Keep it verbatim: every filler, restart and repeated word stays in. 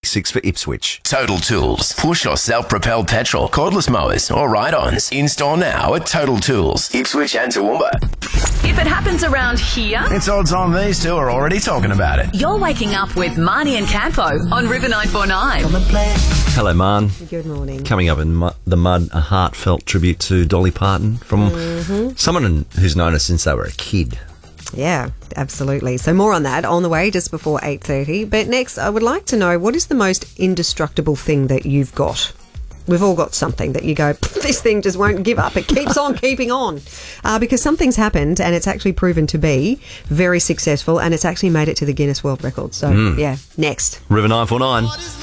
six six for Ipswich. Total Tools. Push or self-propelled petrol, cordless mowers or ride-ons. In-store now at Total Tools, Ipswich and Toowoomba. If it happens around here, It's odds on these two are already talking about it. you're waking up with Marnie and Campo on River nine four nine. Hello, Man. Good morning. Coming up in mu- the mud, a heartfelt tribute to Dolly Parton from Mm-hmm. someone who's known her since they were a kid. Yeah, absolutely. So more on that on the way just before eight thirty. But next, I would like to know, what is the most indestructible thing that you've got? We've all got something that you go, this thing just won't give up. It keeps on keeping on. Uh, because something's happened and it's actually proven to be very successful and it's actually made it to the Guinness World Record. So, yeah, next. River nine four nine.